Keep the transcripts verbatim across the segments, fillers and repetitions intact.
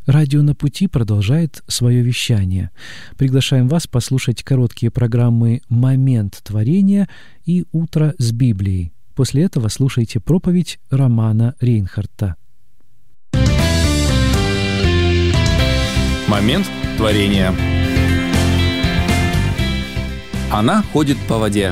Радио «На пути» продолжает свое вещание. Приглашаем вас послушать короткие программы «Момент творения» и «Утро с Библией». После этого слушайте проповедь Романа Рейнхарта. Момент творения. Она ходит по воде.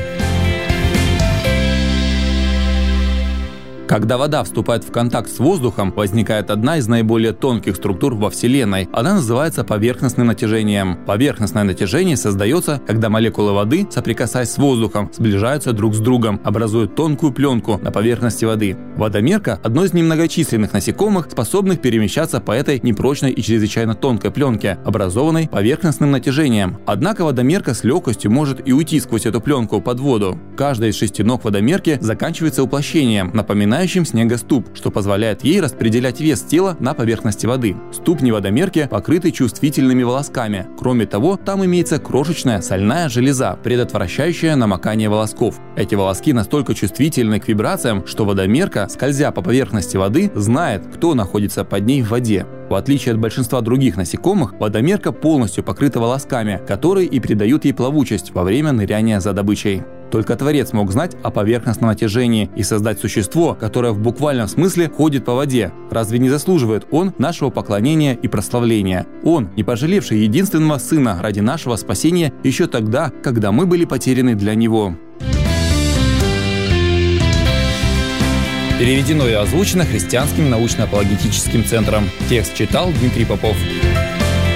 Когда вода вступает в контакт с воздухом, возникает одна из наиболее тонких структур во Вселенной. Она называется поверхностным натяжением. Поверхностное натяжение создается, когда молекулы воды, соприкасаясь с воздухом, сближаются друг с другом, образуя тонкую пленку на поверхности воды. Водомерка – одно из немногочисленных насекомых, способных перемещаться по этой непрочной и чрезвычайно тонкой пленке, образованной поверхностным натяжением. Однако водомерка с легкостью может и уйти сквозь эту пленку под воду. Каждая из шести ног водомерки заканчивается уплощением, напоминающим снегоступ, что позволяет ей распределять вес тела на поверхности воды. Ступни водомерки покрыты чувствительными волосками. Кроме того, там имеется крошечная сальная железа, предотвращающая намокание волосков. Эти волоски настолько чувствительны к вибрациям, что водомерка, скользя по поверхности воды, знает, кто находится под ней в воде. В отличие от большинства других насекомых, водомерка полностью покрыта волосками, которые и придают ей плавучесть во время ныряния за добычей. Только Творец мог знать о поверхностном натяжении и создать существо, которое в буквальном смысле ходит по воде. Разве не заслуживает Он нашего поклонения и прославления? Он, не пожалевший единственного Сына ради нашего спасения еще тогда, когда мы были потеряны для Него. Переведено и озвучено Христианским научно-апологетическим центром. Текст читал Дмитрий Попов.